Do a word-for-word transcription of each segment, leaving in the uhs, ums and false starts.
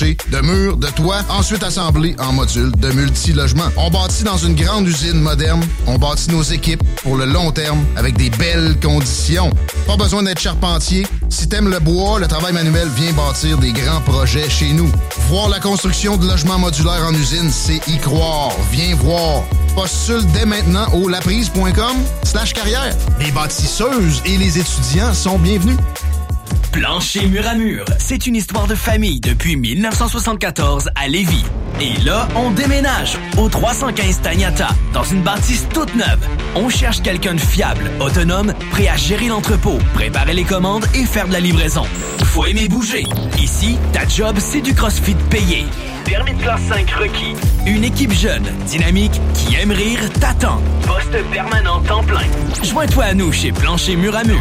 planchers, de murs, de toits, ensuite assemblés en modules de multi-logements. On bâtit dans une grande usine moderne. On bâtit nos équipes pour le long terme avec des belles conditions. Pas besoin d'être charpentier. Si t'aimes le bois, le travail manuel vient bâtir des grands projets chez nous. Voir la construction de logements modulaires en usine, c'est y croire. Viens voir. Postule dès maintenant au laprise point com slash carrière. Les bâtisseuses et les étudiants sont bienvenus. Plancher mur à mur, c'est une histoire de famille depuis mille neuf cent soixante-quatorze à Lévis. Et là, on déménage au trois cent quinze Tagnata, dans une bâtisse toute neuve. On cherche quelqu'un de fiable, autonome, prêt à gérer l'entrepôt, préparer les commandes et faire de la livraison. Faut aimer bouger. Ici, ta job, c'est du CrossFit payé. Permis de classe cinq requis. Une équipe jeune, dynamique, qui aime rire, t'attend. Poste permanent temps plein. Joins-toi à nous chez Plancher mur à mur.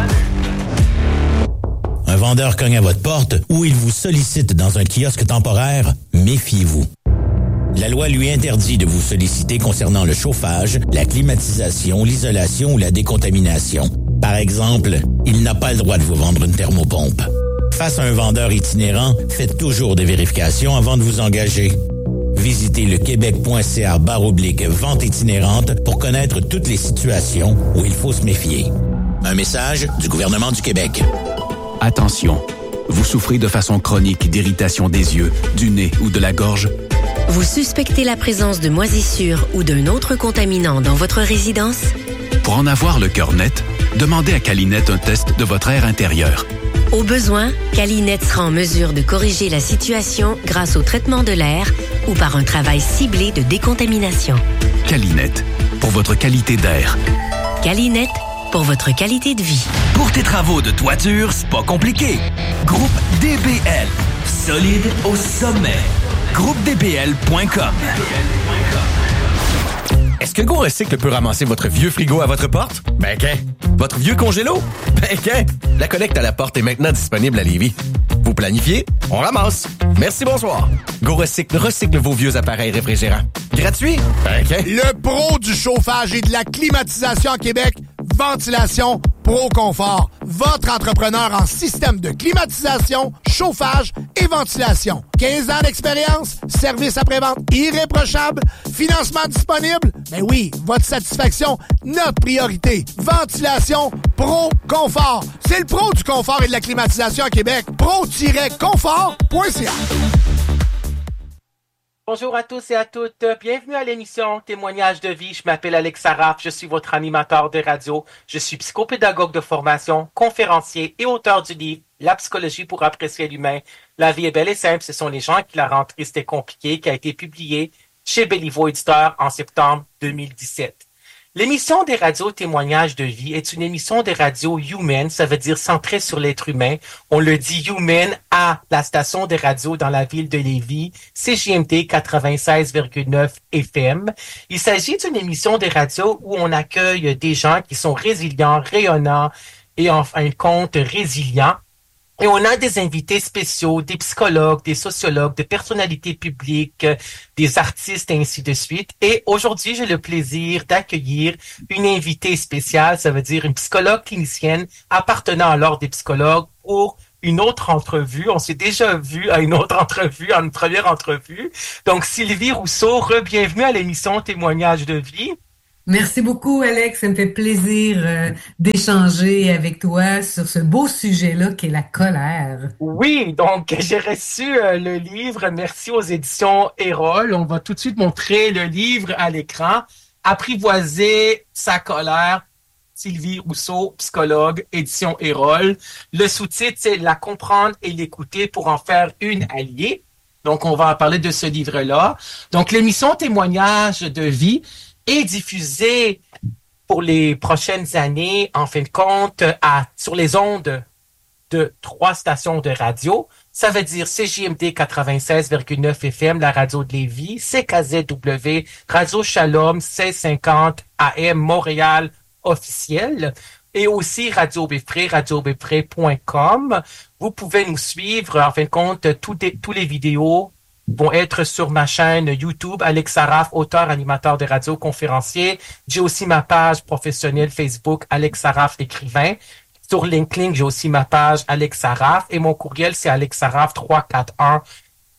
Un vendeur cogne à votre porte ou il vous sollicite dans un kiosque temporaire, méfiez-vous. La loi lui interdit de vous solliciter concernant le chauffage, la climatisation, l'isolation ou la décontamination. Par exemple, il n'a pas le droit de vous vendre une thermopompe. Face à un vendeur itinérant, faites toujours des vérifications avant de vous engager. Visitez le québec.ca barre oblique vente itinérante pour connaître toutes les situations où il faut se méfier. Un message du gouvernement du Québec. Attention, vous souffrez de façon chronique d'irritation des yeux, du nez ou de la gorge? Vous suspectez la présence de moisissures ou d'un autre contaminant dans votre résidence? Pour en avoir le cœur net, demandez à Calinette un test de votre air intérieur. Au besoin, Calinette sera en mesure de corriger la situation grâce au traitement de l'air ou par un travail ciblé de décontamination. Calinette, pour votre qualité d'air. Calinette, pour votre qualité de vie. Pour tes travaux de toiture, c'est pas compliqué. Groupe D B L. Solide au sommet. groupe d b l point com. Est-ce que Go Recycle peut ramasser votre vieux frigo à votre porte? Ben qu'un. Votre vieux congélo? Ben qu'un. La collecte à la porte est maintenant disponible à Lévis. Vous planifiez? On ramasse. Merci, bonsoir. Go Recycle recycle vos vieux appareils réfrigérants. Gratuit? Ben qu'un. Le pro du chauffage et de la climatisation à Québec, Ventilation Pro Confort. Votre entrepreneur en système de climatisation, chauffage et ventilation. quinze ans d'expérience, service après-vente irréprochable, financement disponible. Ben oui, votre satisfaction, notre priorité. Ventilation Pro Confort. C'est le pro du confort et de la climatisation à Québec. pro tiret confort point c a. Bonjour à tous et à toutes. Bienvenue à l'émission Témoignages de vie. Je m'appelle Alex Saraf. Je suis votre animateur de radio. Je suis psychopédagogue de formation, conférencier et auteur du livre La psychologie pour apprécier l'humain. La vie est belle et simple. Ce sont les gens qui la rendent triste et compliquée, qui a été publié chez Béliveau Éditeur en septembre deux mille dix-sept. L'émission des radios Témoignages de vie est une émission des radios humaine, ça veut dire centrée sur l'être humain. On le dit humaine à la station de radio dans la ville de Lévis, C J M D quatre-vingt-seize virgule neuf F M. Il s'agit d'une émission des radios où on accueille des gens qui sont résilients, rayonnants et en fin de compte résilients. Et on a des invités spéciaux, des psychologues, des sociologues, des personnalités publiques, des artistes et ainsi de suite. Et aujourd'hui, j'ai le plaisir d'accueillir une invitée spéciale, ça veut dire une psychologue clinicienne appartenant à l'ordre des psychologues pour une autre entrevue. On s'est déjà vu à une autre entrevue, à une première entrevue. Donc, Sylvie Rousseau, re-bienvenue à l'émission Témoignages de vie. Merci beaucoup, Alex. Ça me fait plaisir euh, d'échanger avec toi sur ce beau sujet-là qui est la colère. Oui, donc j'ai reçu euh, le livre. Merci aux éditions Erol. On va tout de suite montrer le livre à l'écran. Apprivoiser sa colère. Sylvie Rousseau, psychologue, édition Erol. Le sous-titre, c'est La comprendre et l'écouter pour en faire une alliée. Donc, on va en parler de ce livre-là. Donc, l'émission Témoignages de vie est diffusée pour les prochaines années, en fin de compte, à, sur les ondes de trois stations de radio. Ça veut dire C J M D quatre-vingt-seize virgule neuf F M, la radio de Lévis, C K Z W, Radio Shalom, seize cinquante A M, Montréal officiel, et aussi Radio Béfré, radio béfré point com. Vous pouvez nous suivre, en fin de compte, tous les, tous les vidéos vont être sur ma chaîne YouTube, Alex Saraf, auteur, animateur de radio, conférencier. J'ai aussi ma page professionnelle Facebook, Alex Saraf, écrivain. Sur LinkedIn, j'ai aussi ma page Alex Saraf et mon courriel, c'est alex saraf trois cent quarante et un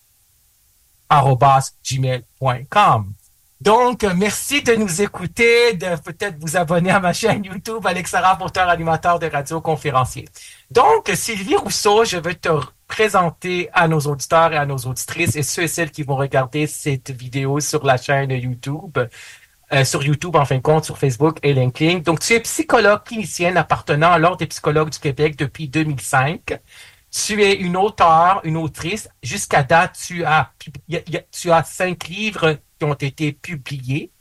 arobase gmail point com. Donc, merci de nous écouter, de peut-être vous abonner à ma chaîne YouTube, Alex Saraf, auteur animateur de radio conférencier. Donc, Sylvie Rousseau, je veux te présenter à nos auditeurs et à nos auditrices et ceux et celles qui vont regarder cette vidéo sur la chaîne YouTube, euh, sur YouTube en fin de compte, sur Facebook et LinkedIn. Donc, tu es psychologue clinicienne appartenant à l'Ordre des psychologues du Québec depuis deux mille cinq. Tu es une auteure, une autrice. Jusqu'à date, tu as, tu as cinq livres qui ont été publiés.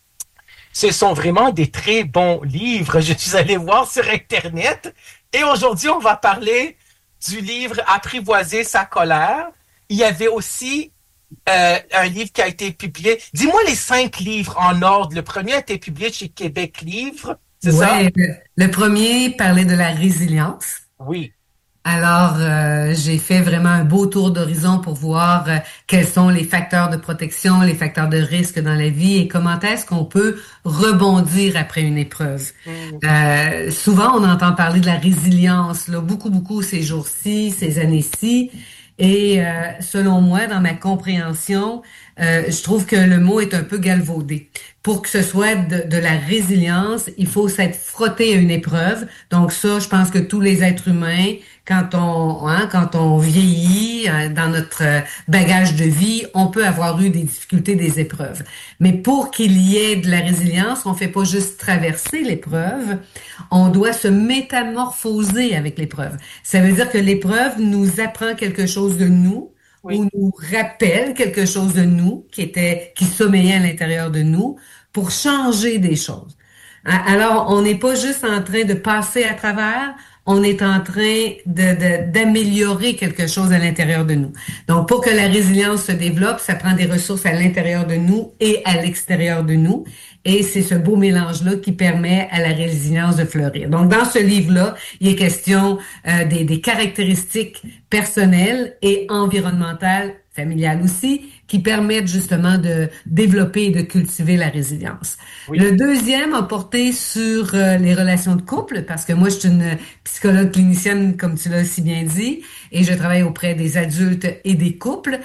Ce sont vraiment des très bons livres. Je suis allé voir sur Internet. Et aujourd'hui, on va parler du livre « Apprivoiser sa colère ». Il y avait aussi euh, un livre qui a été publié. Dis-moi les cinq livres en ordre. Le premier a été publié chez Québec Livre, c'est ouais, ça? Le, le premier parlait de la résilience. Oui. Alors, euh, j'ai fait vraiment un beau tour d'horizon pour voir euh, quels sont les facteurs de protection, les facteurs de risque dans la vie et comment est-ce qu'on peut rebondir après une épreuve. Mmh. Euh, souvent, on entend parler de la résilience, là, beaucoup, beaucoup ces jours-ci, ces années-ci. Et euh, selon moi, dans ma compréhension, euh, je trouve que le mot est un peu galvaudé. Pour que ce soit de, de la résilience, il faut s'être frotté à une épreuve. Donc ça, je pense que tous les êtres humains, quand on hein, quand on vieillit, hein, dans notre bagage de vie, on peut avoir eu des difficultés, des épreuves. Mais pour qu'il y ait de la résilience, on fait pas juste traverser l'épreuve, on doit se métamorphoser avec l'épreuve. Ça veut dire que l'épreuve nous apprend quelque chose de nous, oui, ou nous rappelle quelque chose de nous qui était qui sommeillait à l'intérieur de nous pour changer des choses. Alors, on n'est pas juste en train de passer à travers, on est en train de, de, d'améliorer quelque chose à l'intérieur de nous. Donc, pour que la résilience se développe, ça prend des ressources à l'intérieur de nous et à l'extérieur de nous. Et c'est ce beau mélange-là qui permet à la résilience de fleurir. Donc, dans ce livre-là, il est question euh, des, des caractéristiques personnelles et environnementales, familiales aussi, qui permettent justement de développer et de cultiver la résilience. Oui. Le deuxième a porté sur euh, les relations de couple, parce que moi, je suis une psychologue clinicienne, comme tu l'as si bien dit, et je travaille auprès des adultes et des couples.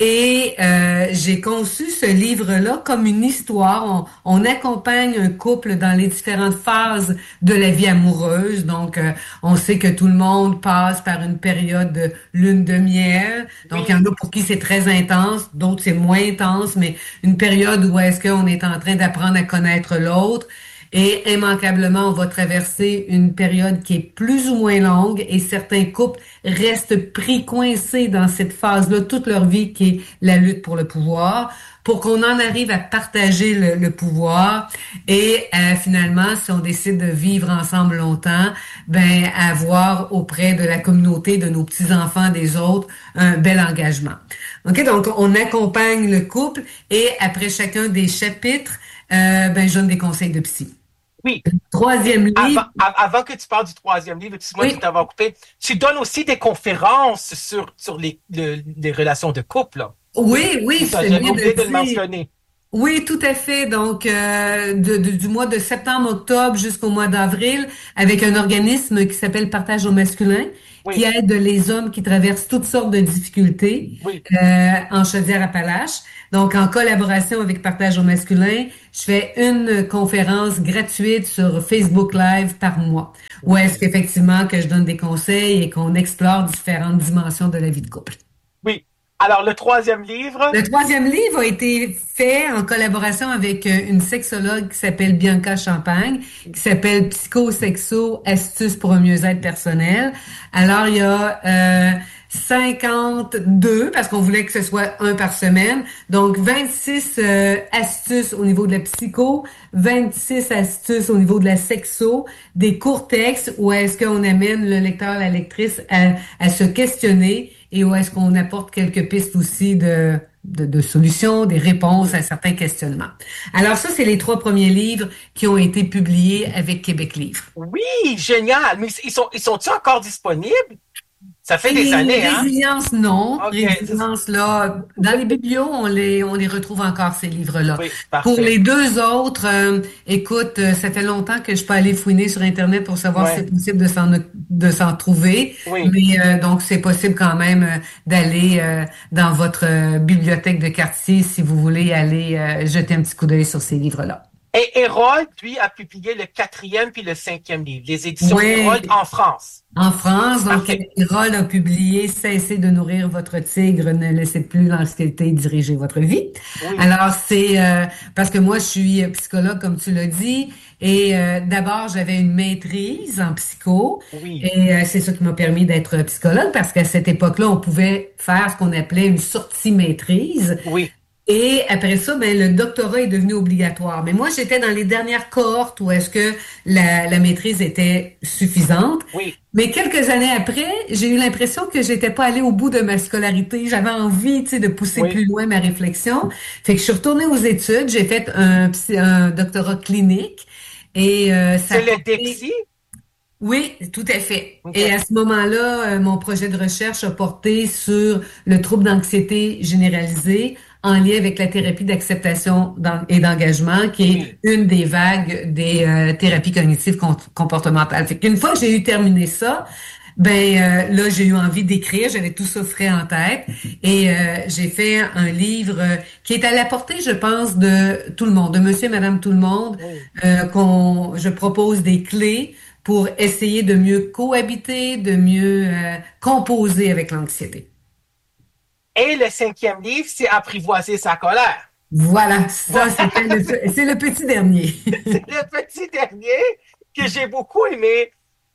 Et euh, j'ai conçu ce livre-là comme une histoire. On, on accompagne un couple dans les différentes phases de la vie amoureuse. Donc, euh, on sait que tout le monde passe par une période de lune de miel. Donc, oui, il y en a pour qui c'est très intense, d'autres c'est moins intense, mais une période où est-ce qu'on est en train d'apprendre à connaître l'autre. Et immanquablement, on va traverser une période qui est plus ou moins longue et certains couples restent pris coincés dans cette phase-là toute leur vie qui est la lutte pour le pouvoir, pour qu'on en arrive à partager le, le pouvoir et euh, finalement, si on décide de vivre ensemble longtemps, ben avoir auprès de la communauté, de nos petits-enfants, des autres, un bel engagement. OK, donc on accompagne le couple et après chacun des chapitres, euh, ben je donne des conseils de psy. Oui. Troisième livre. Avant, avant que tu parles du troisième livre, excuse-moi oui. de t'avoir coupé, tu donnes aussi des conférences sur, sur les, le, les relations de couple. Là. Oui, oui, c'est bien oublié de, de le mentionner. Oui, tout à fait. Donc, euh, de, de, du mois de septembre-octobre jusqu'au mois d'avril, avec un organisme qui s'appelle Partage au masculin, oui, qui aide les hommes qui traversent toutes sortes de difficultés oui. euh, en Chaudière-Appalaches. Donc, en collaboration avec Partage au masculin, je fais une conférence gratuite sur Facebook Live par mois, où est-ce qu'effectivement que je donne des conseils et qu'on explore différentes dimensions de la vie de couple. Oui. Alors, le troisième livre? Le troisième livre a été fait en collaboration avec une sexologue qui s'appelle Bianca Champagne, qui s'appelle Psycho-Sexo, astuces pour un mieux-être personnel. Alors, il y a euh, cinquante-deux, parce qu'on voulait que ce soit un par semaine, donc vingt-six euh, astuces au niveau de la psycho, vingt-six astuces au niveau de la sexo, des courts textes où est-ce qu'on amène le lecteur, la lectrice à, à se questionner et où est-ce qu'on apporte quelques pistes aussi de, de, de solutions, des réponses à certains questionnements. Alors ça, c'est les trois premiers livres qui ont été publiés avec Québec Livre. Oui, génial! Mais ils sont, ils sont-ils encore disponibles? Ça fait des Et années, hein? Résilience, non. Okay. Résilience, là, dans les biblios, on les, on les retrouve encore, ces livres-là. Oui, parfait. Pour les deux autres, euh, écoute, euh, ça fait longtemps que je peux aller fouiner sur Internet pour savoir Ouais. si c'est possible de s'en, de s'en trouver. Oui. Mais, euh, donc, c'est possible quand même euh, d'aller euh, dans votre euh, bibliothèque de quartier si vous voulez aller euh, jeter un petit coup d'œil sur ces livres-là. Et Hérold, lui, a publié le quatrième puis le cinquième livre, les éditions Oui. Hérold en France. En France, donc, Parfait. Hérold a publié « Cessez de nourrir votre tigre, ne laissez plus l'anxiété diriger votre vie Oui. ». Alors, c'est euh, parce que moi, je suis psychologue, comme tu l'as dit, et euh, d'abord, j'avais une maîtrise en psycho, Oui. et euh, c'est ça qui m'a permis d'être psychologue, parce qu'à cette époque-là, on pouvait faire ce qu'on appelait une sortie maîtrise. Oui. Et après ça, ben, le doctorat est devenu obligatoire. Mais moi, j'étais dans les dernières cohortes où est-ce que la, la maîtrise était suffisante. Oui. Mais quelques années après, j'ai eu l'impression que j'étais pas allée au bout de ma scolarité. J'avais envie, tu sais, de pousser Oui. plus loin ma réflexion. Fait que je suis retournée aux études. J'ai fait un, psy- un doctorat clinique. Et euh, ça C'est a le porté- Dexy? Oui, tout à fait. Ok. Et à ce moment-là, euh, mon projet de recherche a porté sur le trouble d'anxiété généralisée en lien avec la thérapie d'acceptation d'en- et d'engagement, qui est une des vagues des euh, thérapies cognitives com- comportementales. Fait qu'une fois que j'ai eu terminé ça, ben euh, là, j'ai eu envie d'écrire, j'avais tout ça frais en tête, et euh, j'ai fait un livre euh, qui est à la portée, je pense, de tout le monde, de monsieur et madame tout le monde, euh, qu'on je propose des clés pour essayer de mieux cohabiter, de mieux euh, composer avec l'anxiété. Et le cinquième livre, c'est Apprivoiser sa colère. Voilà, ça, c'était le, c'est le petit dernier. C'est le petit dernier que j'ai beaucoup aimé.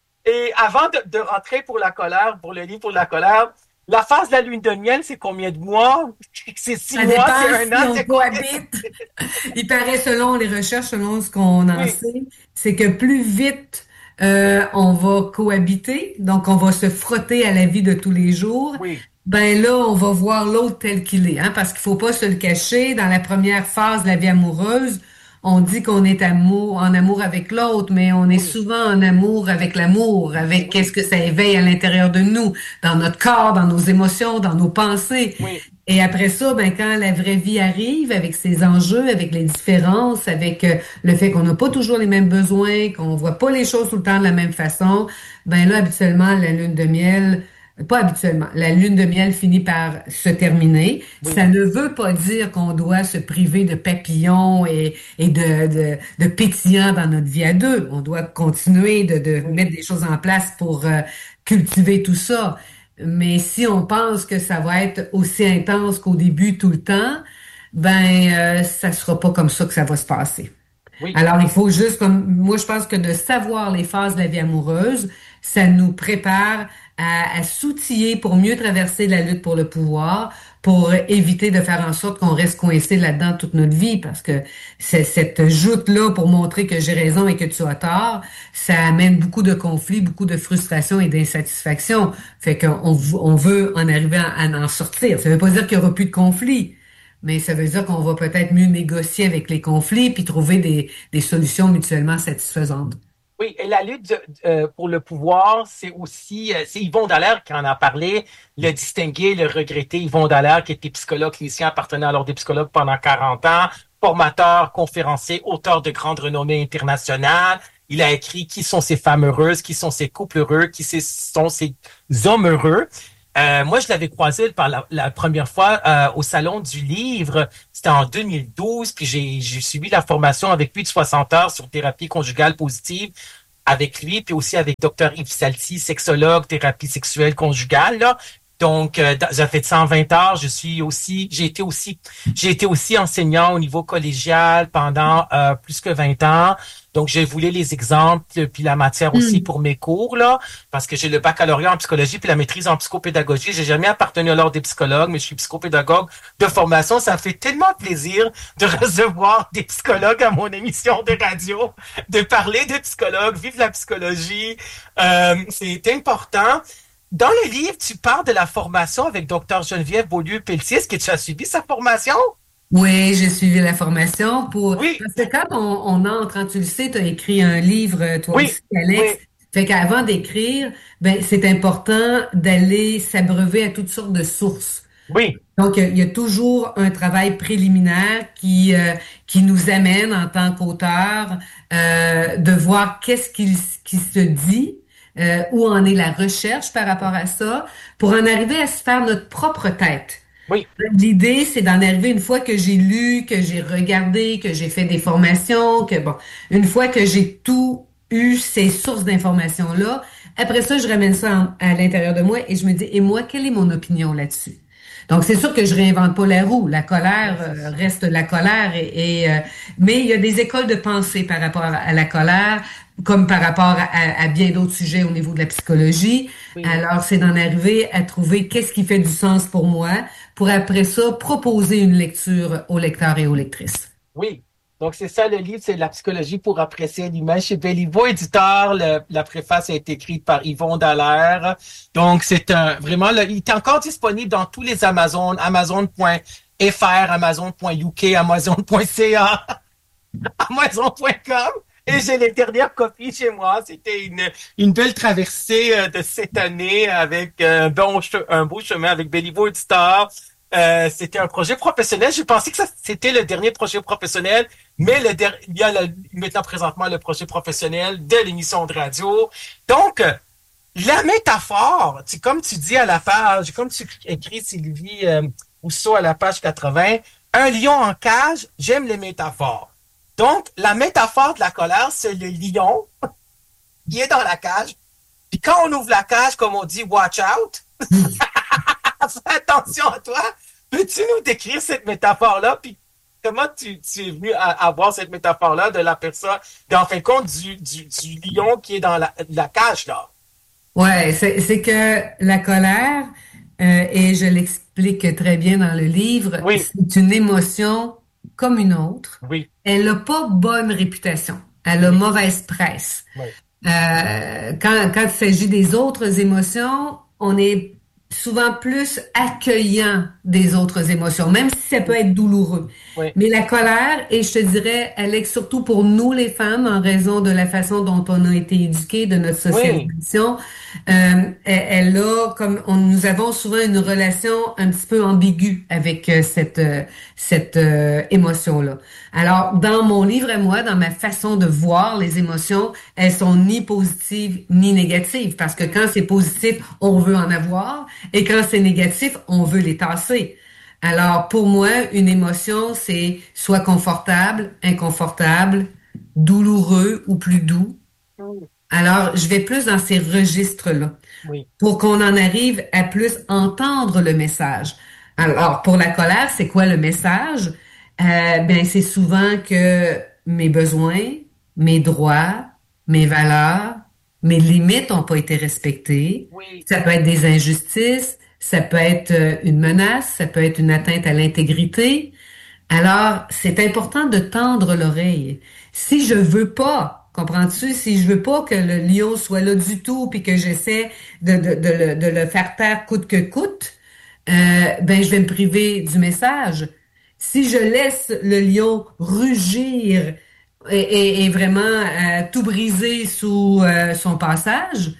Et avant de, de rentrer pour la colère, pour le livre pour la colère, la phase de la lune de miel, c'est combien de mois? C'est six Ça mois, dépend c'est un si an, on c'est cohabite. Il paraît, selon les recherches, selon ce qu'on en Oui. sait, c'est que plus vite euh, on va cohabiter, donc on va se frotter à la vie de tous les jours, Oui. ben là, on va voir l'autre tel qu'il est, hein, parce qu'il faut pas se le cacher. Dans la première phase de la vie amoureuse, on dit qu'on est amour, en amour avec l'autre, mais on est souvent en amour avec l'amour, avec qu'est-ce que ça éveille à l'intérieur de nous, dans notre corps, dans nos émotions, dans nos pensées. Oui. Et après ça, ben quand la vraie vie arrive, avec ses enjeux, avec les différences, avec euh, le fait qu'on n'a pas toujours les mêmes besoins, qu'on voit pas les choses tout le temps de la même façon, ben là, habituellement, la lune de miel, pas habituellement, la lune de miel finit par se terminer. Oui. Ça ne veut pas dire qu'on doit se priver de papillons et, et de, de, de pétillants dans notre vie à deux. On doit continuer de, de mettre des choses en place pour euh, cultiver tout ça. Mais si on pense que ça va être aussi intense qu'au début tout le temps, ben euh, ça sera pas comme ça que ça va se passer. Oui. Alors il faut juste, comme moi je pense que de savoir les phases de la vie amoureuse, ça nous prépare à, à s'outiller pour mieux traverser la lutte pour le pouvoir, pour éviter de faire en sorte qu'on reste coincé là-dedans toute notre vie, parce que c'est cette joute-là pour montrer que j'ai raison et que tu as tort, ça amène beaucoup de conflits, beaucoup de frustration et d'insatisfaction. Fait qu'on on veut en arriver à, à en sortir. Ça veut pas dire qu'il y aura plus de conflits, mais ça veut dire qu'on va peut-être mieux négocier avec les conflits puis trouver des, des solutions mutuellement satisfaisantes. Oui, et la lutte de- euh, pour le pouvoir, c'est aussi, euh, c'est Yvon Dallaire qui en a parlé, le distingué, le regretté Yvon Dallaire, qui était psychologue clinicien, appartenant à l'ordre des psychologues pendant quarante ans, formateur, conférencier, auteur de grande renommée internationale. Il a écrit Qui sont ces femmes heureuses, qui sont ces couples heureux, qui sont ces hommes heureux. Euh, moi, je l'avais croisé par la, la première fois euh, au Salon du Livre. C'était en deux mille douze, puis j'ai, j'ai suivi la formation avec plus de soixante heures sur thérapie conjugale positive avec lui, puis aussi avec docteur Yves Salty, sexologue, thérapie sexuelle conjugale, là. Donc, euh, j'ai fait cent vingt heures. Je suis aussi, j'ai été aussi, j'ai été aussi enseignant au niveau collégial pendant euh, plus que vingt ans. Donc, j'ai voulu les exemples puis la matière aussi Mm. pour mes cours, là, parce que j'ai le baccalauréat en psychologie puis la maîtrise en psychopédagogie. J'ai jamais appartenu à l'ordre des psychologues, mais je suis psychopédagogue de formation. Ça me fait tellement plaisir de recevoir des psychologues à mon émission de radio, de parler de psychologues, vive la psychologie. Euh, c'est important. Dans le livre, tu parles de la formation avec docteur Geneviève Beaulieu-Pelletier. Est-ce que tu as suivi sa formation? Oui, j'ai suivi la formation pour Oui. parce que quand on, on entre, hein, tu le sais, tu as écrit un livre, toi Oui, aussi, Alex, oui. Fait qu'avant d'écrire, ben c'est important d'aller s'abreuver à toutes sortes de sources. Oui. Donc, il y a toujours un travail préliminaire qui euh, qui nous amène en tant qu'auteur euh, de voir qu'est-ce qui, qui se dit, euh, où en est la recherche par rapport à ça, pour en arriver à se faire notre propre tête. Oui. L'idée, c'est d'en arriver une fois que j'ai lu, que j'ai regardé, que j'ai fait des formations, que bon, une fois que j'ai tout eu ces sources d'informations-là, après ça, je ramène ça en, à l'intérieur de moi et je me dis, et moi, quelle est mon opinion là-dessus? Donc, c'est sûr que je réinvente pas la roue. La colère euh, reste la colère, et, et euh, mais il y a des écoles de pensée par rapport à la colère, comme par rapport à, à bien d'autres sujets au niveau de la psychologie. Oui. Alors, c'est d'en arriver à trouver qu'est-ce qui fait du sens pour moi, pour après ça, proposer une lecture aux lecteurs et aux lectrices. Oui. Donc, c'est ça, le livre, c'est La psychologie pour apprécier l'humain chez Béliveau Éditeur. Le, la préface a été écrite par Yvon Dallaire. Donc, c'est un, vraiment, le, il est encore disponible dans tous les Amazon, amazon point f r, amazon point u k, amazon point c a, amazon point com. Et j'ai les dernières copies chez moi. C'était une, une belle traversée de cette année avec un bon, un beau chemin avec Béliveau Éditeur. Euh, c'était un projet professionnel. J'ai pensé que ça, c'était le dernier projet professionnel, mais le der- il y a le, maintenant présentement le projet professionnel de l'émission de radio. Donc, la métaphore, tu, comme tu dis à la page, comme tu écris Sylvie euh, Rousseau à la page quatre-vingts, un lion en cage, j'aime les métaphores. Donc, la métaphore de la colère, c'est le lion qui est dans la cage. Puis quand on ouvre la cage, comme on dit, watch out. Fais attention à toi. Peux-tu nous décrire cette métaphore-là? Puis comment tu, tu es venu à avoir cette métaphore-là de la personne, en fin de compte, du, du, du lion qui est dans la, la cage, là? Ouais, c'est, c'est que la colère, euh, et je l'explique très bien dans le livre, oui. C'est une émotion comme une autre. Oui. Elle n'a pas bonne réputation. Elle a oui. mauvaise presse. Oui. Euh, quand, quand il s'agit des autres émotions, on est souvent plus accueillant des autres émotions, même si ça peut être douloureux. Oui. Mais la colère, et je te dirais, Alex, surtout pour nous les femmes, en raison de la façon dont on a été éduquées, de notre socialisation, oui. euh, elle, elle a, comme on, nous avons souvent une relation un petit peu ambiguë avec euh, cette euh, cette euh, émotion-là. Alors, dans mon livre à moi, dans ma façon de voir les émotions, elles sont ni positives ni négatives, parce que quand c'est positif, on veut en avoir, et quand c'est négatif, on veut les tasser. Alors, pour moi, une émotion, c'est soit confortable, inconfortable, douloureux ou plus doux. Alors, je vais plus dans ces registres-là, oui. pour qu'on en arrive à plus entendre le message. Alors, pour la colère, c'est quoi le message? Euh, ben, c'est souvent que mes besoins, mes droits, mes valeurs, mes limites n'ont pas été respectées. Oui. Ça peut être des injustices, ça peut être une menace, ça peut être une atteinte à l'intégrité. Alors, c'est important de tendre l'oreille. Si je veux pas, comprends-tu, si je veux pas que le lion soit là du tout puis que j'essaie de, de, de, le, de le faire taire coûte que coûte, euh, ben, je vais me priver du message. Si je laisse le lion rugir et, et, et vraiment euh, tout briser sous euh, son passage,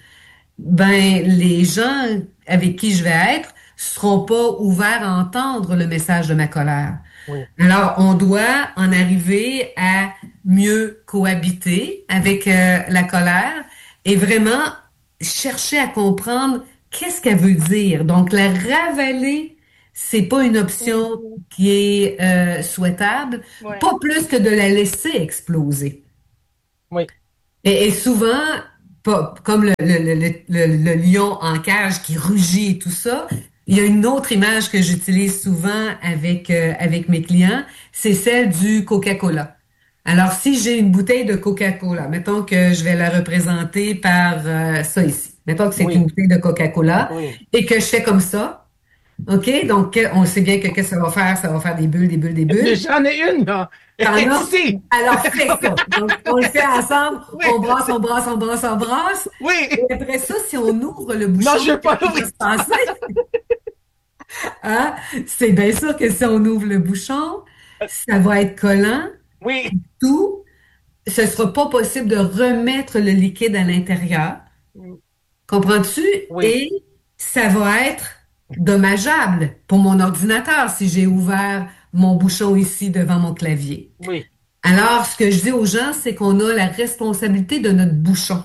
ben les gens avec qui je vais être seront pas ouverts à entendre le message de ma colère. Oui. Alors, on doit en arriver à mieux cohabiter avec euh, la colère et vraiment chercher à comprendre qu'est-ce qu'elle veut dire. Donc, la ravaler, c'est pas une option qui est euh, souhaitable, ouais. Pas plus que de la laisser exploser. Oui. Et, et souvent, pas, comme le, le, le, le, le lion en cage qui rugit et tout ça, il y a une autre image que j'utilise souvent avec euh, avec mes clients, c'est celle du Coca-Cola. Alors, si j'ai une bouteille de Coca-Cola, mettons que je vais la représenter par euh, ça ici. Mettons que c'est oui. une bouteille de Coca-Cola oui. et que je fais comme ça. OK? Donc, on sait bien que qu'est-ce que ça va faire? Ça va faire des bulles, des bulles, des bulles. J'en ai une, là! T'en as? Alors, fais ça. Donc, on le fait ensemble. Oui. On brasse, on brasse, on brasse, on brasse. Oui. Et après ça, si on ouvre le bouchon... Non, je vais pas l'ouvrir. Hein? C'est bien sûr que si on ouvre le bouchon, ça va être collant. Oui. Tout. ce sera pas possible de remettre le liquide à l'intérieur. Comprends-tu? Oui. Et ça va être dommageable pour mon ordinateur si j'ai ouvert mon bouchon ici devant mon clavier. Oui. Alors, ce que je dis aux gens, c'est qu'on a la responsabilité de notre bouchon.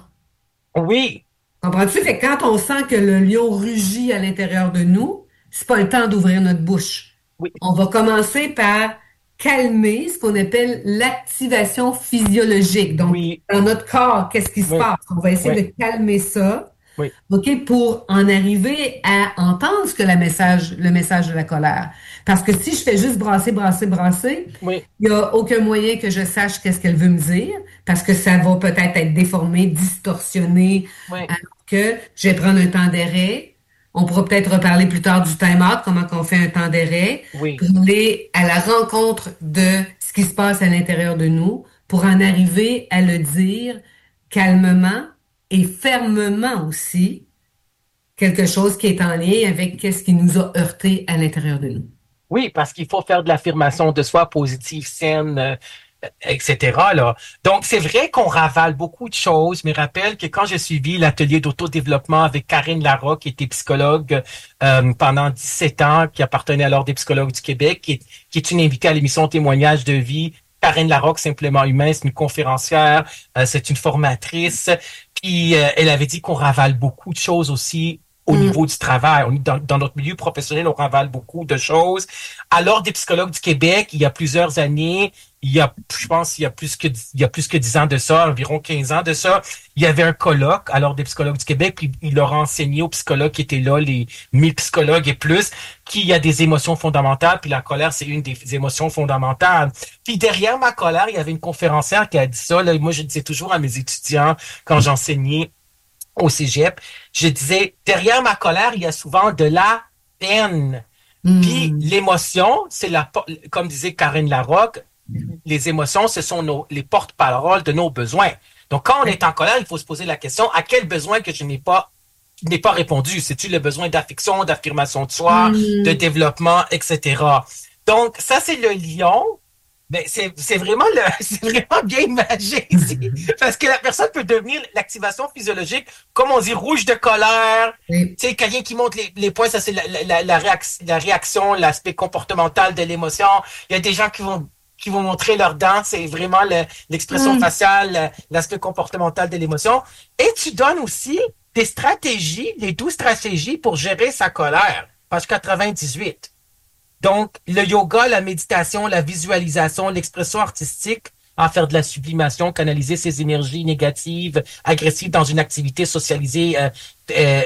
Oui. Comprends-tu? Fait que quand on sent que le lion rugit à l'intérieur de nous, c'est pas le temps d'ouvrir notre bouche. Oui. On va commencer par calmer ce qu'on appelle l'activation physiologique. Donc, oui. dans notre corps, qu'est-ce qui se oui. passe? On va essayer oui. de calmer ça. Oui. OK, pour en arriver à entendre ce que la message, le message de la colère. Parce que si je fais juste brasser, brasser, brasser, oui. il n'y a aucun moyen que je sache qu'est-ce qu'elle veut me dire, parce que ça va peut-être être déformé, distorsionné, oui. alors que je vais prendre un temps d'arrêt. On pourra peut-être reparler plus tard du time-out, comment qu'on fait un temps d'arrêt, oui. pour aller à la rencontre de ce qui se passe à l'intérieur de nous, pour en arriver à le dire calmement et fermement aussi, quelque chose qui est en lien avec qu'est-ce qui nous a heurté à l'intérieur de nous. Oui, parce qu'il faut faire de l'affirmation de soi positive, saine, euh, et cetera. Là. Donc, c'est vrai qu'on ravale beaucoup de choses, mais rappelle que quand j'ai suivi l'atelier d'autodéveloppement avec Karine Larocque, qui était psychologue euh, pendant dix-sept ans, qui appartenait à l'Ordre des psychologues du Québec, qui est, qui est une invitée à l'émission Témoignages de vie. Karine Larocque, Simplement humain, c'est une conférencière, euh, c'est une formatrice. Puis, euh, elle avait dit qu'on ravale beaucoup de choses aussi au mmh. niveau du travail. On, dans, dans notre milieu professionnel, on ravale beaucoup de choses. À l'Ordre des psychologues du Québec, il y a plusieurs années, il y a, je pense, il y a plus que, il y a plus que dix ans de ça, environ quinze ans de ça, il y avait un colloque à l'Ordre des psychologues du Québec, puis il leur a enseigné aux psychologues qui étaient là, les mille psychologues et plus, qu'il y a des émotions fondamentales, puis la colère, c'est une des émotions fondamentales. Puis derrière ma colère, il y avait une conférencière qui a dit ça, là, moi je disais toujours à mes étudiants, quand j'enseignais au cégep, je disais, derrière ma colère, il y a souvent de la peine. Mmh. Puis l'émotion, c'est la, comme disait Karine Larocque, les émotions, ce sont nos, les porte-paroles de nos besoins. Donc, quand on est en colère, il faut se poser la question, à quel besoin que je n'ai pas, n'ai pas répondu? C'est-tu le besoin d'affection, d'affirmation de soi, mmh. de développement, et cetera. Donc, ça, c'est le lion. Ben, c'est, c'est vraiment le, c'est vraiment bien imagé ici. Parce que la personne peut devenir l'activation physiologique, comme on dit, rouge de colère. Oui. Tu sais, quelqu'un qui monte les, les points, ça c'est la, la, la, réaction, la réaction, l'aspect comportemental de l'émotion. Il y a des gens qui vont, qui vont montrer leurs dents, c'est vraiment le, l'expression mmh. faciale, l'aspect comportemental de l'émotion. Et tu donnes aussi des stratégies, les douze stratégies pour gérer sa colère. Page quatre-vingt-dix-huit. Donc, le yoga, la méditation, la visualisation, l'expression artistique, en faire de la sublimation, canaliser ses énergies négatives, agressives dans une activité socialisée, euh, euh,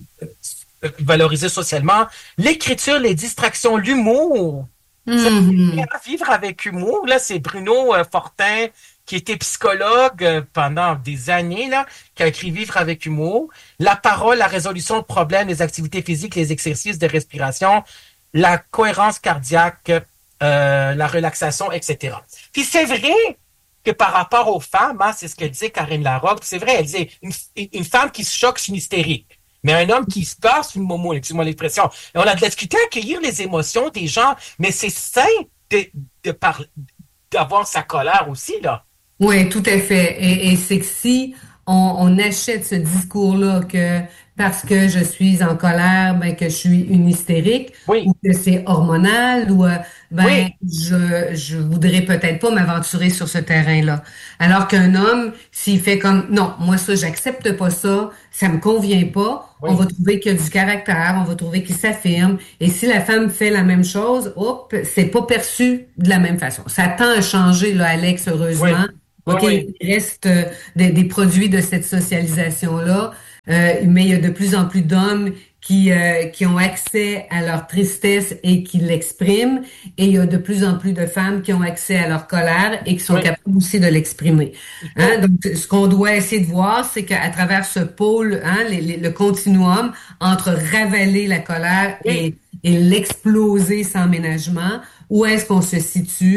valorisée socialement, l'écriture, les distractions, l'humour. Mm-hmm. Vivre avec humour, là, c'est Bruno euh, Fortin, qui était psychologue euh, pendant des années, là, qui a écrit Vivre avec humour. La parole, la résolution de problèmes, les activités physiques, les exercices de respiration, la cohérence cardiaque, euh, la relaxation, et cetera. Puis c'est vrai que par rapport aux femmes, hein, c'est ce qu'elle disait Karine Larocque, c'est vrai, elle disait une, une femme qui se choque, c'est une hystérique. Mais un homme qui se peur, c'est une momo, excuse-moi l'expression. Et on a de la difficulté à accueillir les émotions des gens, mais c'est sain de, de par, d'avoir sa colère aussi, là. Oui, tout à fait. Et, et c'est que si on, on achète ce discours-là que parce que je suis en colère, ben que je suis une hystérique, oui. ou que c'est hormonal, ou euh, ben oui. je je voudrais peut-être pas m'aventurer sur ce terrain-là. Alors qu'un homme, s'il fait comme non, moi ça, j'accepte pas ça, ça me convient pas, oui. on va trouver qu'il y a du caractère, on va trouver qu'il s'affirme. Et si la femme fait la même chose, hop, c'est pas perçu de la même façon. Ça tend à changer, là, Alex, heureusement. Oui. OK, oui. il reste euh, des, des produits de cette socialisation-là. Euh, mais il y a de plus en plus d'hommes qui euh, qui ont accès à leur tristesse et qui l'expriment, et il y a de plus en plus de femmes qui ont accès à leur colère et qui sont oui. capables aussi de l'exprimer. Hein? Donc, ce qu'on doit essayer de voir, c'est qu'à travers ce pôle, hein, les, les, le continuum entre ravaler la colère oui. et, et l'exploser sans ménagement, où est-ce qu'on se situe?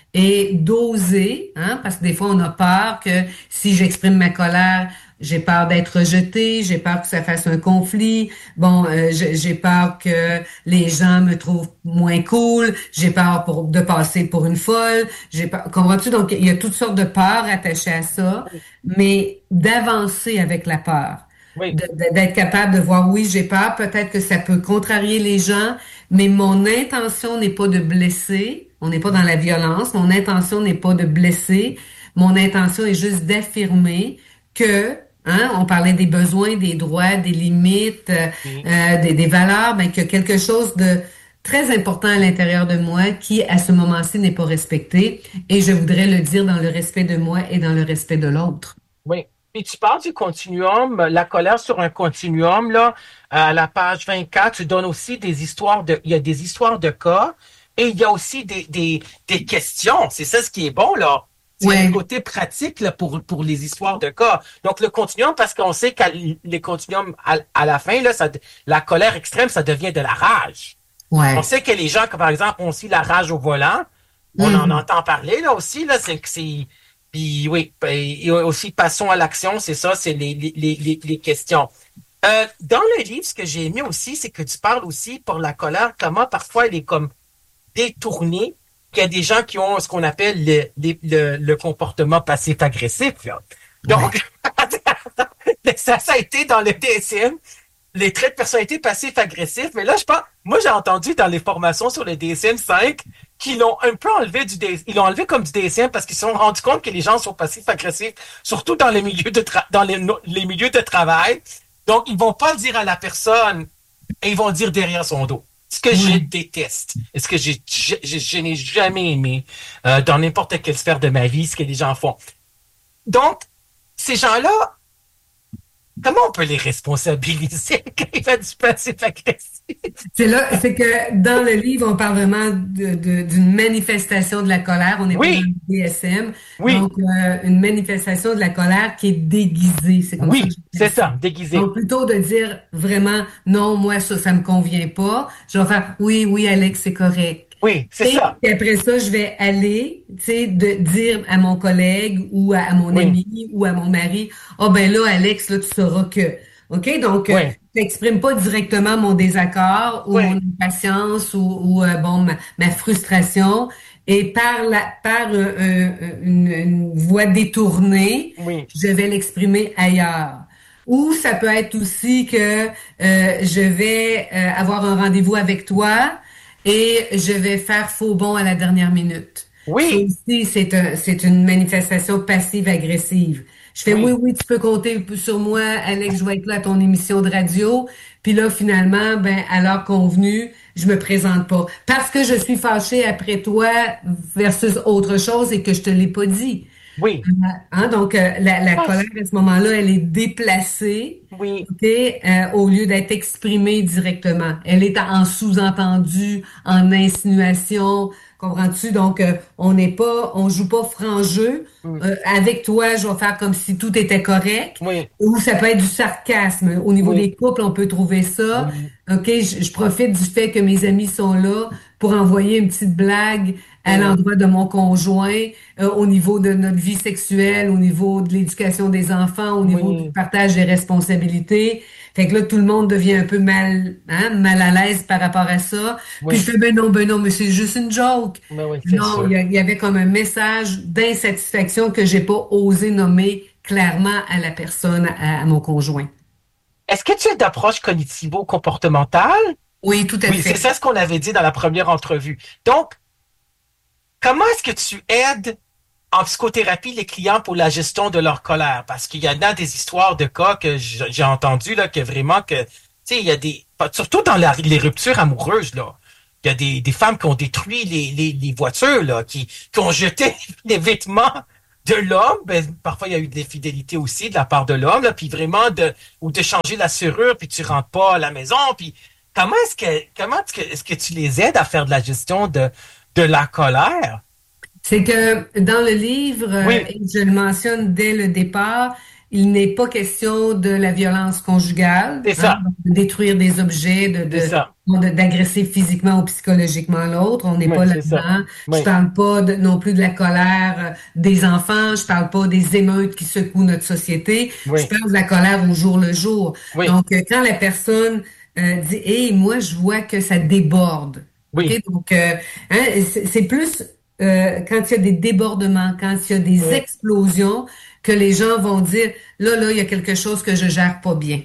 et d'oser, hein, parce que des fois on a peur que si j'exprime ma colère, j'ai peur d'être rejetée, j'ai peur que ça fasse un conflit, bon, euh, j'ai peur que les gens me trouvent moins cool, j'ai peur pour, de passer pour une folle, j'ai peur, comprends-tu? Donc il y a toutes sortes de peurs attachées à ça, mais d'avancer avec la peur. Oui. D'être capable de voir, oui, j'ai peur, peut-être que ça peut contrarier les gens, mais mon intention n'est pas de blesser, on n'est pas dans la violence, mon intention n'est pas de blesser, mon intention est juste d'affirmer que, hein, on parlait des besoins, des droits, des limites, oui. euh, des, des valeurs, ben, qu'il y a quelque chose de très important à l'intérieur de moi qui, à ce moment-ci, n'est pas respecté, et je voudrais le dire dans le respect de moi et dans le respect de l'autre. Oui. Et tu parles du continuum, la colère sur un continuum, là, à la page vingt-quatre, tu donnes aussi des histoires de, il y a des histoires de cas et il y a aussi des, des, des questions. C'est ça ce qui est bon, là. C'est ouais. le côté pratique, là, pour, pour les histoires de cas. Donc, le continuum, parce qu'on sait que les continuums, à, à la fin, là, ça, la colère extrême, ça devient de la rage. Ouais. On sait que les gens, comme par exemple, ont aussi la rage au volant. On mm-hmm. en entend parler, là, aussi, là, c'est que c'est, puis oui, et aussi passons à l'action, c'est ça, c'est les, les, les, les questions. Euh, dans le livre, ce que j'ai aimé aussi, c'est que tu parles aussi pour la colère, comment parfois elle est comme détournée, qu'il y a des gens qui ont ce qu'on appelle le, le, le, le comportement passif-agressif. Là. Donc, ouais. ça, ça a été dans le D S M, les traits de personnalité passif-agressif, mais là, je pense, moi j'ai entendu dans les formations sur le D S M cinq qu'ils l'ont un peu enlevé du D S M, ils l'ont enlevé comme du D S M parce qu'ils se sont rendus compte que les gens sont passifs-agressifs, surtout dans les milieux de tra- dans les, les milieux de travail. Donc, ils vont pas le dire à la personne et ils vont le dire derrière son dos. Ce que mmh. je déteste et ce que j'ai, je, je, je n'ai jamais aimé euh, dans n'importe quelle sphère de ma vie, ce que les gens font. Donc, ces gens-là, comment on peut les responsabiliser quand ils font du passif-agressif? C'est là, c'est que dans le livre, on parle vraiment de, de, d'une manifestation de la colère. On n'est oui. pas dans le D S M. Oui. Donc, euh, une manifestation de la colère qui est déguisée. C'est comme oui, ça. Oui, c'est ça, déguisée. Donc, plutôt de dire vraiment, non, moi, ça, ça me convient pas. Je vais faire, oui, oui, Alex, c'est correct. Oui, c'est et, ça. Et après ça, je vais aller, tu sais, de dire à mon collègue ou à, à mon oui. ami ou à mon mari, ah oh, ben là, Alex, là, tu sauras que. OK? Donc, oui. euh, je n'exprime pas directement mon désaccord ou oui. mon impatience ou, ou euh, bon, ma, ma frustration. Et par la par euh, euh, une, une voie détournée, oui. je vais l'exprimer ailleurs. Ou ça peut être aussi que euh, je vais euh, avoir un rendez-vous avec toi et je vais faire faux bond à la dernière minute. Oui. Ça aussi, c'est un, c'est une manifestation passive-agressive. Je fais, oui. oui, oui, tu peux compter sur moi, Alex, je vais être là à ton émission de radio. Puis là, finalement, ben, à l'heure convenue, je me présente pas. Parce que je suis fâchée après toi versus autre chose et que je te l'ai pas dit. Oui. Euh, hein, donc, euh, la, la ah. colère, à ce moment-là, elle est déplacée. Oui. OK, euh, au lieu d'être exprimée directement. Elle est en sous-entendu, en insinuation. Comprends-tu? Donc, euh, on n'est pas, on joue pas franc jeu. Mm. Euh, avec toi, je vais faire comme si tout était correct. Oui. Ou ça peut être du sarcasme. Au niveau oui. des couples, on peut trouver ça. Oui. OK, je, je profite du fait que mes amis sont là pour envoyer une petite blague à l'endroit de mon conjoint, euh, au niveau de notre vie sexuelle, au niveau de l'éducation des enfants, au niveau oui. du partage des responsabilités. Fait que là, tout le monde devient un peu mal, hein, mal à l'aise par rapport à ça. Oui. Puis je fais, ben non, ben non, mais c'est juste une joke. Ben oui, non, il y, y avait comme un message d'insatisfaction que j'ai pas osé nommer clairement à la personne, à, à mon conjoint. Est-ce que tu es d'approche cognitivo-comportementale? Oui, tout à oui, fait. C'est ça ce qu'on avait dit dans la première entrevue. Donc, comment est-ce que tu aides en psychothérapie les clients pour la gestion de leur colère? Parce qu'il y en a des histoires de cas que j'ai entendues, là, que vraiment que, tu sais, il y a des, surtout dans la, les ruptures amoureuses, là, il y a des, des femmes qui ont détruit les, les, les voitures, là, qui, qui ont jeté les vêtements de l'homme. Ben, parfois, il y a eu de l'infidélité aussi de la part de l'homme, là, puis vraiment de, ou de changer la serrure, puis tu rentres pas à la maison, puis comment est-ce que, comment est-ce que, est-ce que tu les aides à faire de la gestion de, de la colère? C'est que dans le livre, oui. euh, je le mentionne dès le départ, il n'est pas question de la violence conjugale. C'est ça. Hein, de détruire des objets, de, de, de d'agresser physiquement ou psychologiquement l'autre. On n'est oui, pas là-dedans. Oui. Je parle pas de, non plus de la colère des enfants. Je parle pas des émeutes qui secouent notre société. Oui. Je parle de la colère au jour le jour. Oui. Donc, quand la personne euh, dit, hey, moi, je vois que ça déborde. Oui. Okay? Donc, euh, hein, c'est, c'est plus euh, quand il y a des débordements, quand il y a des oui. explosions, que les gens vont dire, là, là, il y a quelque chose que je gère pas bien.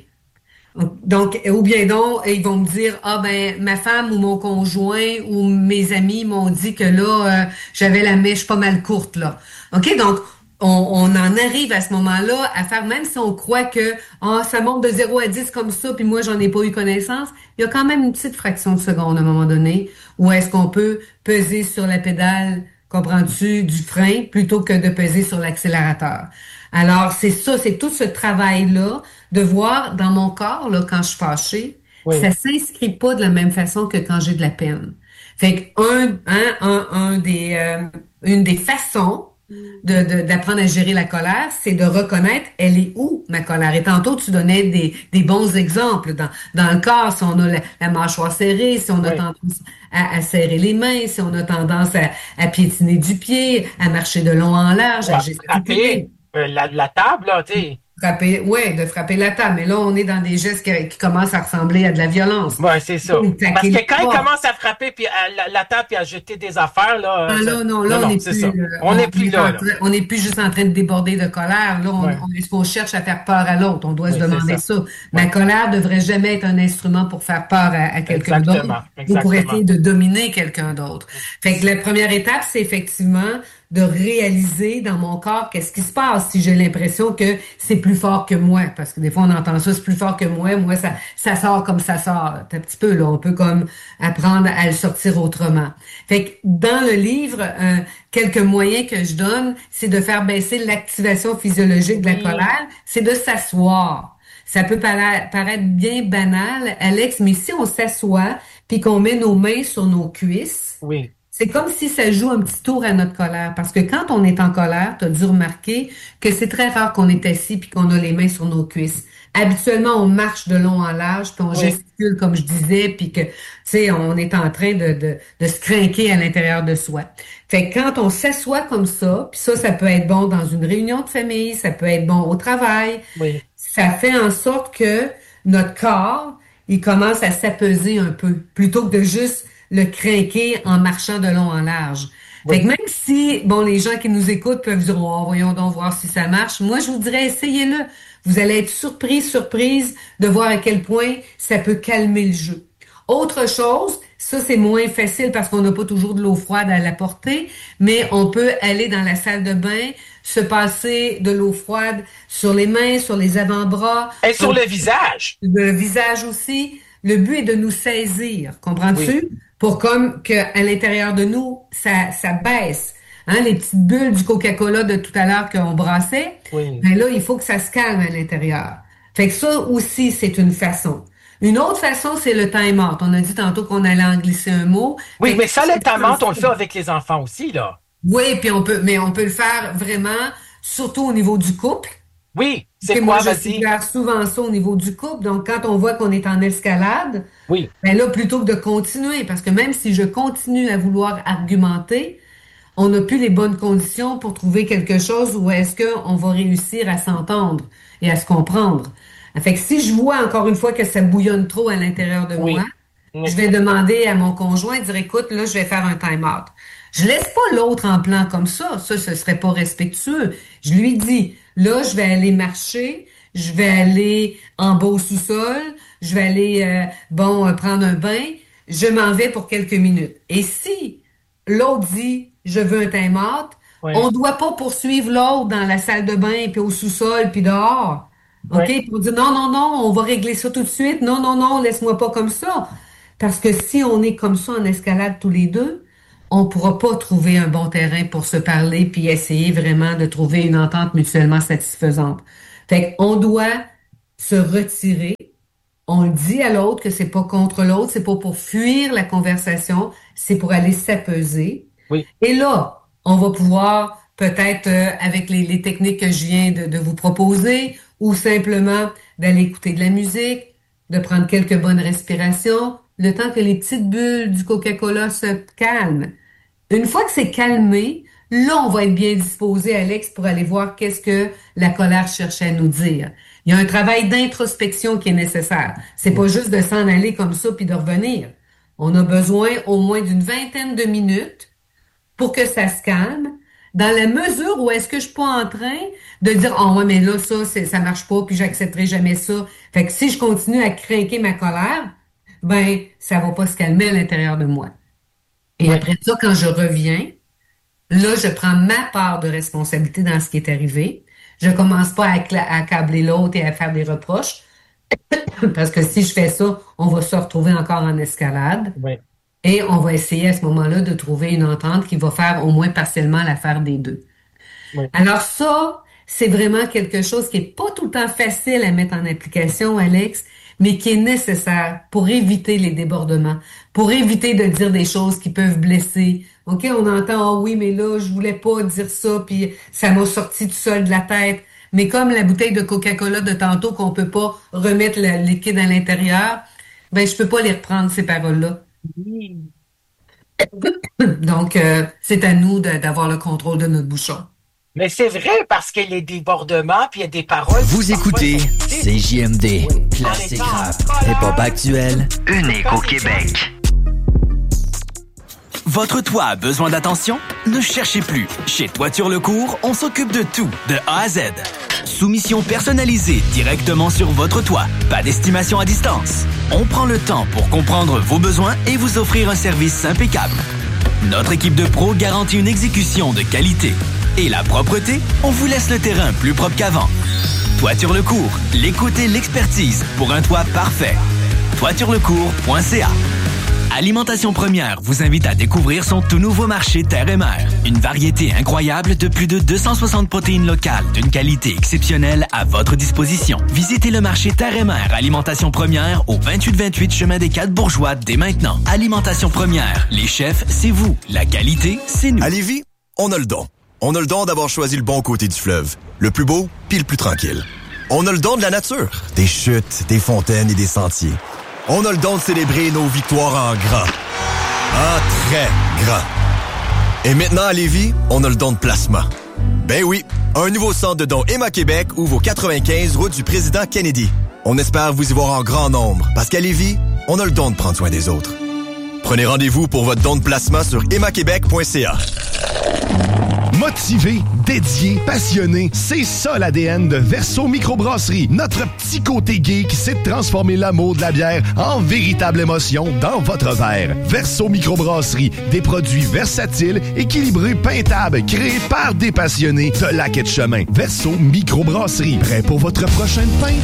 Donc, ou bien donc, ils vont me dire, ah ben, ma femme ou mon conjoint ou mes amis m'ont dit que là, euh, j'avais la mèche pas mal courte, là. OK? Donc, on, on en arrive à ce moment-là à faire, même si on croit que, ah, ça monte de zéro à dix comme ça, puis moi, j'en ai pas eu connaissance, il y a quand même une petite fraction de seconde à un moment donné où est-ce qu'on peut peser sur la pédale, comprends-tu, du frein, plutôt que de peser sur l'accélérateur. Alors, c'est ça, c'est tout ce travail-là de voir dans mon corps, là, quand je suis fâchée, oui. ça s'inscrit pas de la même façon que quand j'ai de la peine. Fait que un, hein, un, un des, euh, une des façons de, de, d'apprendre à gérer la colère, c'est de reconnaître, elle est où, ma colère? Et tantôt, tu donnais des, des bons exemples. Dans, dans le corps, si on a la, la mâchoire serrée, si on a oui. tendance à, à serrer les mains, si on a tendance à, à piétiner du pied, à marcher de long en large, ouais, à gesticuler. Euh, la, la table, là, tu sais. Frapper, ouais, de frapper la table. Mais là, on est dans des gestes qui, qui commencent à ressembler à de la violence. Ouais, c'est ça. Parce que quand il commence à frapper puis à la, la table puis à jeter des affaires, là. Ah, là, non, là, non, on n'est plus. Euh, on n'est plus là. Train, on n'est plus juste en train de déborder de colère. Là, on, ouais. on, est-ce qu'on cherche à faire peur à l'autre? On doit oui, se demander ça. ça. La ouais. colère devrait jamais être un instrument pour faire peur à, à quelqu'un Exactement. d'autre. Exactement. Ou pour essayer de dominer quelqu'un d'autre. Fait que la première étape, c'est effectivement de réaliser dans mon corps qu'est-ce qui se passe si j'ai l'impression que c'est plus fort que moi. Parce que des fois, on entend ça, c'est plus fort que moi. Moi, ça, ça sort comme ça sort. Un petit peu, là. On peut comme apprendre à le sortir autrement. Fait que dans le livre, euh, quelques moyens que je donne, c'est de faire baisser l'activation physiologique de la colère. C'est de s'asseoir. Ça peut para- paraître bien banal, Alex, mais si on s'assoit puis qu'on met nos mains sur nos cuisses, oui. c'est comme si ça joue un petit tour à notre colère. Parce que quand on est en colère, tu as dû remarquer que c'est très rare qu'on est assis puis qu'on a les mains sur nos cuisses. Habituellement, on marche de long en large puis on oui. gesticule, comme je disais, puis que, tu sais, on est en train de, de, de se crinquer à l'intérieur de soi. Fait que quand on s'assoit comme ça, puis ça, ça peut être bon dans une réunion de famille, ça peut être bon au travail, oui. ça fait en sorte que notre corps, il commence à s'apaiser un peu, plutôt que de juste le crinquer en marchant de long en large. Oui. Fait que même si, bon, les gens qui nous écoutent peuvent dire, oh, voyons donc voir si ça marche. Moi, je vous dirais, essayez-le. Vous allez être surpris, surprise de voir à quel point ça peut calmer le jeu. Autre chose, ça, c'est moins facile parce qu'on n'a pas toujours de l'eau froide à la portée, mais on peut aller dans la salle de bain, se passer de l'eau froide sur les mains, sur les avant-bras. Et sur le visage. Le visage aussi. Le but est de nous saisir, comprends-tu? Oui. Pour comme que à l'intérieur de nous, ça, ça baisse. Hein, les petites bulles du Coca-Cola de tout à l'heure qu'on brassait, oui. ben là, il faut que ça se calme à l'intérieur. Fait que ça aussi, c'est une façon. Une autre façon, c'est le time-out. On a dit tantôt qu'on allait en glisser un mot. Oui, fait mais ça, le time-out, on le fait avec les enfants aussi, là. Oui, puis on peut, mais on peut le faire vraiment, surtout au niveau du couple. Oui, c'est quoi, moi, je vas-y. suggère souvent ça au niveau du couple. Donc, quand on voit qu'on est en escalade, oui. ben là, plutôt que de continuer, parce que même si je continue à vouloir argumenter, on n'a plus les bonnes conditions pour trouver quelque chose où est-ce qu'on va réussir à s'entendre et à se comprendre. Fait que si je vois encore une fois que ça bouillonne trop à l'intérieur de oui. moi, oui. je vais demander à mon conjoint, dire, écoute, là, je vais faire un time-out. Je laisse pas l'autre en plan comme ça. Ça, ce serait pas respectueux. Je lui dis, là, je vais aller marcher, je vais aller en bas au sous-sol, je vais aller, euh, bon, euh, prendre un bain, je m'en vais pour quelques minutes. Et si l'autre dit, je veux un time-out, oui. on doit pas poursuivre l'autre dans la salle de bain, puis au sous-sol, puis dehors. OK? Oui. Pour dire, non, non, non, on va régler ça tout de suite. Non, non, non, laisse-moi pas comme ça. Parce que si on est comme ça en escalade tous les deux, on pourra pas trouver un bon terrain pour se parler puis essayer vraiment de trouver une entente mutuellement satisfaisante. Fait qu'on doit se retirer. On dit à l'autre que c'est pas contre l'autre, c'est pas pour fuir la conversation, c'est pour aller s'apaiser. Oui. Et là, on va pouvoir peut-être euh, avec les, les techniques que je viens de, de vous proposer, ou simplement d'aller écouter de la musique, de prendre quelques bonnes respirations, le temps que les petites bulles du Coca-Cola se calment. Une fois que c'est calmé, là, on va être bien disposé, Alex, pour aller voir qu'est-ce que la colère cherche à nous dire. Il y a un travail d'introspection qui est nécessaire. C'est pas juste de s'en aller comme ça puis de revenir. On a besoin au moins d'une vingtaine de minutes pour que ça se calme, dans la mesure où est-ce que je suis pas en train de dire « Ah oh, ouais, mais là, ça, c'est, ça marche pas, puis j'accepterai jamais ça. » Fait que si je continue à craquer ma colère, ben, ça va pas se calmer à l'intérieur de moi. Et ouais. Après ça, quand je reviens, là, je prends ma part de responsabilité dans ce qui est arrivé. Je commence pas à, accla- à accabler l'autre et à faire des reproches. Parce que si je fais ça, on va se retrouver encore en escalade. Ouais. Et on va essayer à ce moment-là de trouver une entente qui va faire au moins partiellement l'affaire des deux. Ouais. Alors ça, c'est vraiment quelque chose qui est pas tout le temps facile à mettre en application, Alex, mais qui est nécessaire pour éviter les débordements, pour éviter de dire des choses qui peuvent blesser. OK, on entend « Ah oui, mais là, je voulais pas dire ça, puis ça m'a sorti tout seul de la tête. » Mais comme la bouteille de Coca-Cola de tantôt qu'on peut pas remettre le liquide à l'intérieur, ben je peux pas les reprendre, ces paroles-là. Oui. Donc, euh, c'est à nous de, d'avoir le contrôle de notre bouchon. Mais c'est vrai, parce qu'il y a des débordements, puis il y a des paroles... Vous écoutez C J M D, oui. Classique rap, hip-hop actuel, unique au Québec. Votre toit a besoin d'attention? Ne cherchez plus. Chez Toiture Lecourt, on s'occupe de tout, de A à Z. Soumission personnalisée directement sur votre toit. Pas d'estimation à distance. On prend le temps pour comprendre vos besoins et vous offrir un service impeccable. Notre équipe de pros garantit une exécution de qualité. Et la propreté, on vous laisse le terrain plus propre qu'avant. Toiture Lecourt, l'écoute et l'expertise pour un toit parfait. toiture lecourt point c a. Alimentation Première vous invite à découvrir son tout nouveau marché Terre et Mer. Une variété incroyable de plus de deux cent soixante protéines locales d'une qualité exceptionnelle à votre disposition. Visitez le marché Terre et Mer Alimentation Première au vingt-huit vingt-huit chemin des Quatre Bourgeois dès maintenant. Alimentation Première, les chefs, c'est vous. La qualité, c'est nous. À Lévis, on a le don. On a le don d'avoir choisi le bon côté du fleuve. Le plus beau, puis le plus tranquille. On a le don de la nature. Des chutes, des fontaines et des sentiers. On a le don de célébrer nos victoires en grand. En très grand. Et maintenant, à Lévis, on a le don de placement. Ben oui, un nouveau centre de dons Emma Québec ouvre au quatre-vingt-quinze route du président Kennedy. On espère vous y voir en grand nombre, parce qu'à Lévis, on a le don de prendre soin des autres. Prenez rendez-vous pour votre don de placement sur emma québec point c a. Motivé, dédié, passionné, c'est ça l'A D N de Verso Microbrasserie. Notre petit côté geek sait transformer l'amour de la bière en véritable émotion dans votre verre. Verso Microbrasserie, des produits versatiles, équilibrés, peintables, créés par des passionnés de lac et de chemin. Verso Microbrasserie, prêt pour votre prochaine pinte?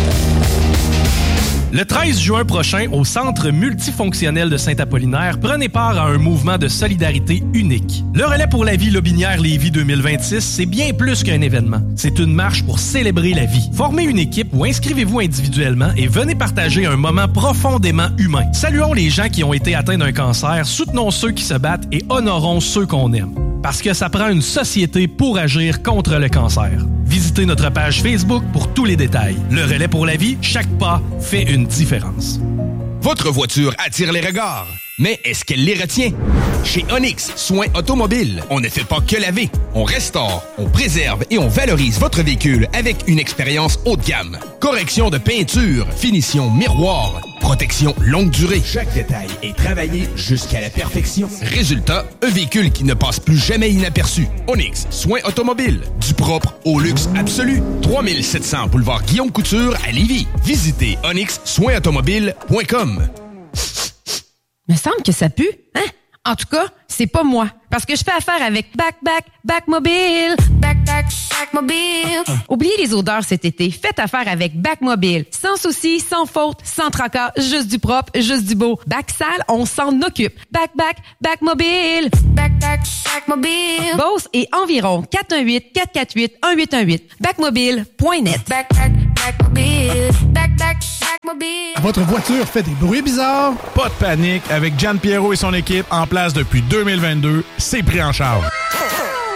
Le treize juin prochain, au Centre multifonctionnel de Saint-Apollinaire, prenez part à un mouvement de solidarité unique. Le Relais pour la vie Lobinière-Lévis deux mille vingt-six, c'est bien plus qu'un événement. C'est une marche pour célébrer la vie. Formez une équipe ou inscrivez-vous individuellement et venez partager un moment profondément humain. Saluons les gens qui ont été atteints d'un cancer, soutenons ceux qui se battent et honorons ceux qu'on aime. Parce que ça prend une société pour agir contre le cancer. Visitez notre page Facebook pour tous les détails. Le Relais pour la vie, chaque pas fait une différence. Votre voiture attire les regards, mais est-ce qu'elle les retient? Chez Onyx Soins Automobiles, on ne fait pas que laver. On restaure, on préserve et on valorise votre véhicule avec une expérience haut de gamme. Correction de peinture, finition miroir, protection longue durée. Chaque détail est travaillé jusqu'à la perfection. Résultat, un véhicule qui ne passe plus jamais inaperçu. Onyx Soins Automobiles, du propre au luxe absolu. trois mille sept cents boulevard Guillaume Couture à Lévis. Visitez onyx soins automobiles point com. Me semble que ça pue, hein? En tout cas, c'est pas moi. Parce que je fais affaire avec Back Back Back Mobile. Back Back Back Mobile. Oubliez les odeurs cet été. Faites affaire avec Back Mobile. Sans souci, sans faute, sans tracas, juste du propre, juste du beau. Back sale, on s'en occupe. Back Back Back Mobile. Back Back Back Mobile. Beauce et environ quatre un huit quatre quatre huit un huit un huit. backmobile point net. Back Back Back Mobile. Back Back Back Mobile. Votre voiture fait des bruits bizarres? Pas de panique. Avec Gian Pierrot et son équipe en place depuis deux mille vingt-deux, c'est pris en charge.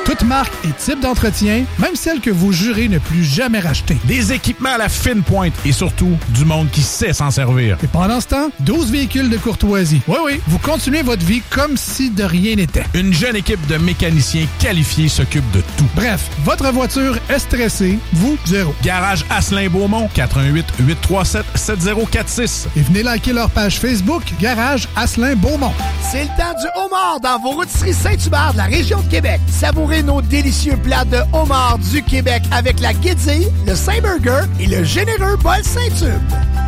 Toute marque et type d'entretien, même celle que vous jurez ne plus jamais racheter. Des équipements à la fine pointe et surtout du monde qui sait s'en servir. Et pendant ce temps, douze véhicules de courtoisie. Oui, oui, vous continuez votre vie comme si de rien n'était. Une jeune équipe de mécaniciens qualifiés s'occupe de tout. Bref, votre voiture est stressée, vous, zéro. Garage Asselin-Beaumont, quatre un huit, huit trois sept, sept zéro quatre six. Et venez liker leur page Facebook, Garage Asselin-Beaumont. C'est le temps du homard dans vos rôtisseries Saint-Hubert de la région de Québec. Savourez nos délicieux plats de homard du Québec avec la guédille, le Saint-Burger et le généreux bol Saint-Tube.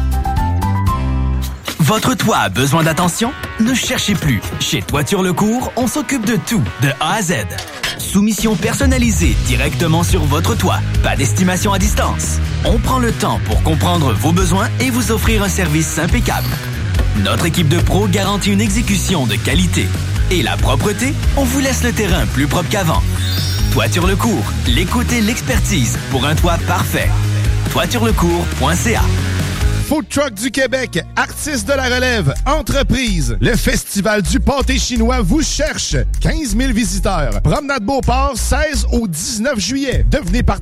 Votre toit a besoin d'attention? Ne cherchez plus. Chez Toiture Lecourt, on s'occupe de tout, de A à Z. Soumission personnalisée directement sur votre toit. Pas d'estimation à distance. On prend le temps pour comprendre vos besoins et vous offrir un service impeccable. Notre équipe de pros garantit une exécution de qualité. Et la propreté, on vous laisse le terrain plus propre qu'avant. Toiture Lecourt, l'écoute et l'expertise pour un toit parfait. toiture lecourt point c a. Food Truck du Québec, artistes de la relève, entreprise. Le Festival du pâté chinois vous cherche. quinze mille visiteurs. Promenade Beauport, seize au dix-neuf juillet. Devenez partenaire